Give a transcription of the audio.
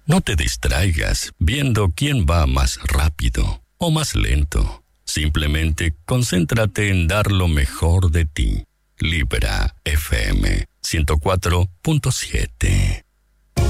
No te distraigas viendo quién va más rápido o más lento. Simplemente concéntrate en dar lo mejor de ti. Libra FM 104.7.